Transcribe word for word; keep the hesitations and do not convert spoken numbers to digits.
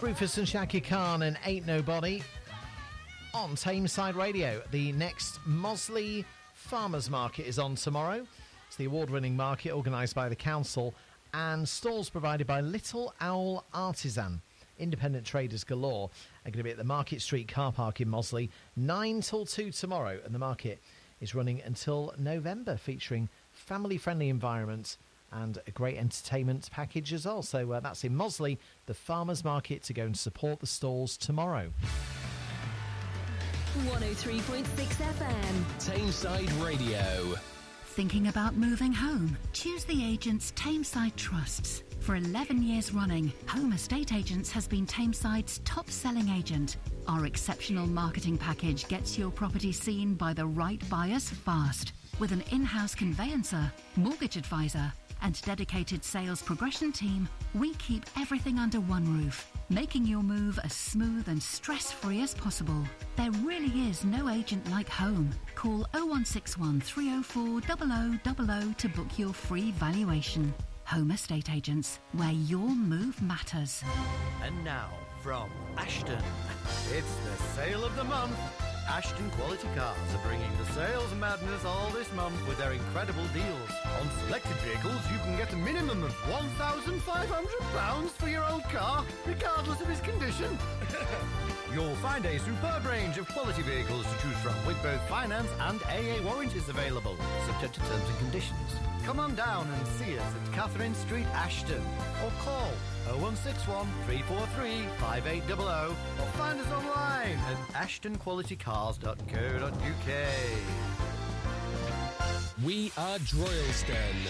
Rufus and Shaki Khan and Ain't Nobody on Tameside Radio. The next Mosley Farmers Market is on tomorrow. It's the award-winning market organised by the council and stalls provided by Little Owl Artisan. Independent traders galore are going to be at the Market Street car park in Mosley, nine till two tomorrow, and the market is running until November, featuring family-friendly environment and a great entertainment package as well. So uh, that's in Mosley, the Farmers Market, to go and support the stalls tomorrow. one oh three point six F M. Tameside Radio. Thinking about moving home? Choose the agents Tameside trusts. For eleven years running, Home Estate Agents has been Tameside's top-selling agent. Our exceptional marketing package gets your property seen by the right buyers fast. With an in-house conveyancer, mortgage advisor, and dedicated sales progression team, we keep everything under one roof, making your move as smooth and stress-free as possible. There really is no agent like home. Call oh one six one, three oh four, oh oh oh oh to book your free valuation. Home Estate Agents, where your move matters. And now, from Ashton, it's the sale of the month. Ashton Quality Cars are bringing the sales madness all this month with their incredible deals. On selected vehicles, you can get a minimum of one thousand five hundred pounds for your old car, regardless of its condition. You'll find a superb range of quality vehicles to choose from, with both finance and A A warranties available, subject to terms and conditions. Come on down and see us at Catherine Street, Ashton, or call oh one six one, three four three, five eight zero zero, or find us online at ashton quality cars dot co dot uk. We are Droylsden.